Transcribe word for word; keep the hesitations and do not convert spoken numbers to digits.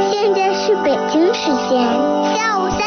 现在是北京时间下午